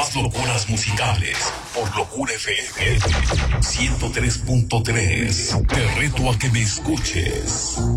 nuevas locuras musicales por Locura FM 103.3. Te reto a que me escuches.